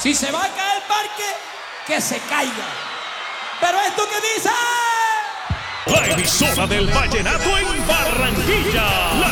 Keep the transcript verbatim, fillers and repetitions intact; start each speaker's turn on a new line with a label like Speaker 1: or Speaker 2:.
Speaker 1: Si se va a caer el parque, que se caiga. Pero esto que dice...
Speaker 2: La emisora del vallenato en Barranquilla. La